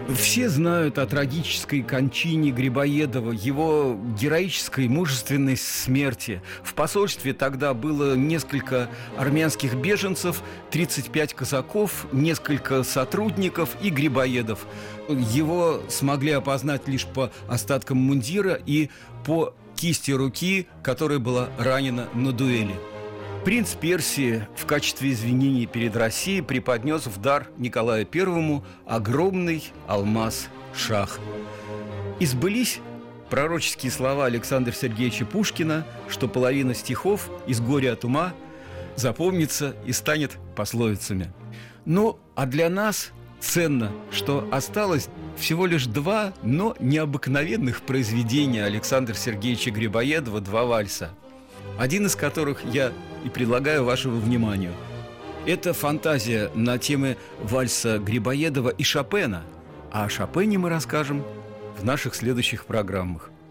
Все знают о трагической кончине Грибоедова, его героической, мужественной смерти. В посольстве тогда было несколько армянских беженцев, 35 казаков, несколько сотрудников и Грибоедов. Его смогли опознать лишь по остаткам мундира и по кисти руки, которая была ранена на дуэли. Принц Персии в качестве извинений перед Россией преподнес в дар Николаю I огромный алмаз-шах. И сбылись пророческие слова Александра Сергеевича Пушкина, что половина стихов из «Горя от ума» запомнится и станет пословицами. Ну, а для нас ценно, что осталось всего лишь два, но необыкновенных произведения Александра Сергеевича Грибоедова, два вальса, один из которых я и предлагаю вашему вниманию. Это фантазия на темы вальса Грибоедова и Шопена. А о Шопене мы расскажем в наших следующих программах.